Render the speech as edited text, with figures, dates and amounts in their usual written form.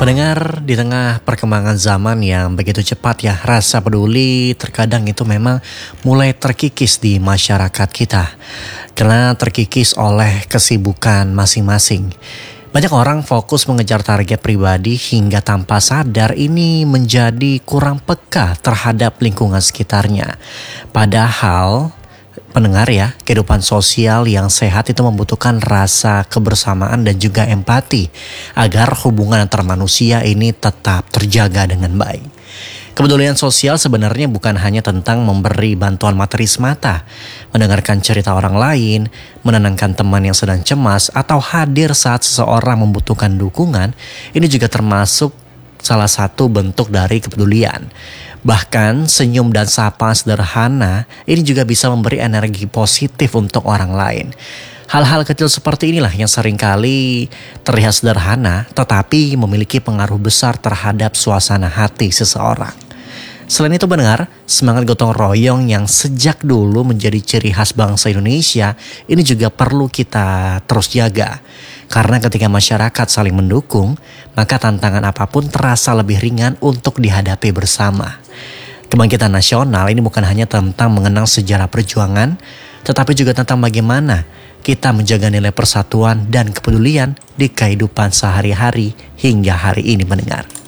Pendengar, di tengah perkembangan zaman yang begitu cepat ya, rasa peduli terkadang itu memang mulai terkikis di masyarakat kita. Karena terkikis oleh kesibukan masing-masing. Banyak orang fokus mengejar target pribadi hingga tanpa sadar ini menjadi kurang peka terhadap lingkungan sekitarnya. Padahal pendengar ya, kehidupan sosial yang sehat itu membutuhkan rasa kebersamaan dan juga empati agar hubungan antar manusia ini tetap terjaga dengan baik. Kepedulian sosial sebenarnya bukan hanya tentang memberi bantuan materi semata, mendengarkan cerita orang lain, menenangkan teman yang sedang cemas, atau hadir saat seseorang membutuhkan dukungan. Ini juga termasuk salah satu bentuk dari kepedulian. Bahkan senyum dan sapa sederhana ini juga bisa memberi energi positif untuk orang lain. Hal-hal kecil seperti inilah yang seringkali terlihat sederhana tetapi memiliki pengaruh besar terhadap suasana hati seseorang. Selain itu pendengar, semangat gotong royong yang sejak dulu menjadi ciri khas bangsa Indonesia ini juga perlu kita terus jaga. Karena ketika masyarakat saling mendukung, maka tantangan apapun terasa lebih ringan untuk dihadapi bersama. Kebangkitan nasional ini bukan hanya tentang mengenang sejarah perjuangan, tetapi juga tentang bagaimana kita menjaga nilai persatuan dan kepedulian di kehidupan sehari-hari hingga hari ini pendengar.